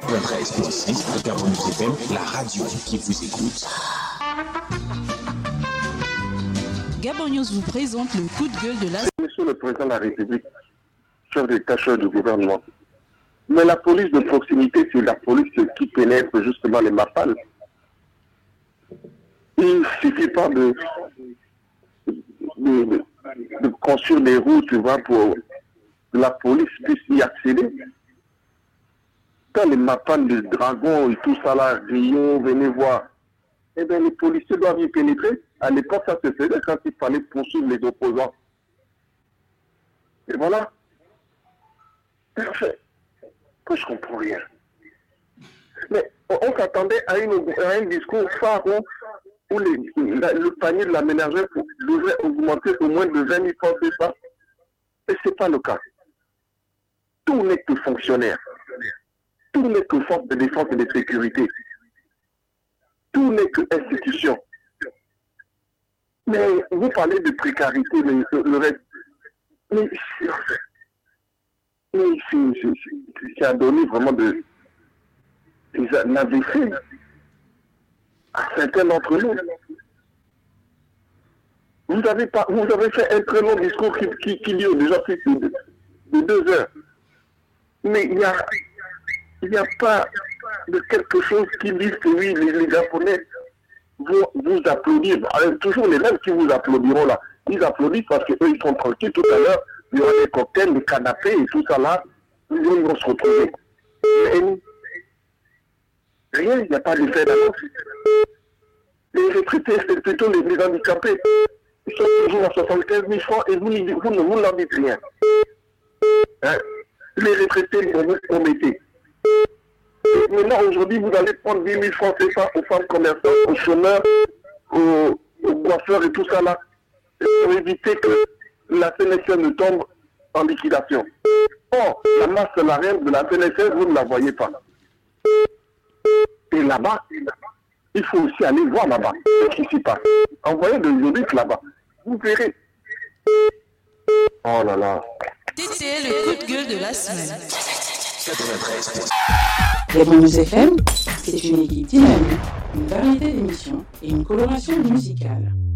93.5 de Gabon News FM, la radio qui vous écoute. Gabon News vous présente le coup de gueule de la... Monsieur le Président de la République, chef d'état-major du gouvernement, mais la police de proximité, c'est la police qui pénètre justement les mappales. Il ne suffit pas de construire des routes, tu vois, pour que la police puisse y accéder. Quand les mappales de dragons et tout ça là, Rio, venez voir, eh bien les policiers doivent y pénétrer. À l'époque, ça se faisait quand il fallait poursuivre les opposants. Et voilà. En fait, moi je comprends rien. Mais on s'attendait à un discours phare où le panier de la ménagère devrait augmenter au moins de 20 000 francs, c'est ça. Et ce n'est pas le cas. Tout n'est que fonctionnaire. Tout n'est que force de défense et de sécurité. Tout n'est que institution. Mais vous parlez de précarité, mais le reste. Mais c'est à donner vraiment des AVC à certains d'entre nous. Vous avez fait un très long discours qui dure déjà plus de 2 heures. Mais il n'y a pas de quelque chose qui dit que oui, les Japonais vont vous applaudir. Alors, toujours les mêmes qui vous applaudiront là. Ils applaudissent parce qu'eux, ils sont tranquilles. Tout à l'heure, il y aura des cocktails, des canapés et tout ça là. Ils vont se retrouver. Rien, il n'y a pas d'effet d'annonce. Les retraités, c'est plutôt les handicapés. Ils sont toujours à 75 000 francs et vous ne leur dites rien. Hein? Les retraités, vous promettez. Et maintenant, aujourd'hui, vous allez prendre 10 000 francs, c'est ça, aux femmes commerçantes, aux chômeurs, aux coiffeurs et tout ça là, pour éviter que la CNSS ne tombe en liquidation. Or, la masse salariale de la CNSS, vous ne la voyez pas. Et là-bas, il faut aussi aller voir là-bas ce qui s'y passe. Envoyez des audits là-bas. Vous verrez. Oh là là. C'était le coup de gueule de la semaine. 93. Gabon News FM, c'est une équipe dynamique, une variété d'émissions et une coloration musicale.